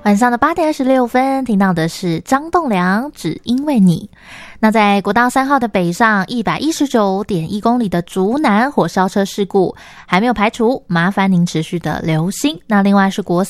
晚上的8点26分，听到的是张栋梁只因为你。那在国道3号的北上 119.1 公里的竹南火烧车事故还没有排除，麻烦您持续的留心。那另外是国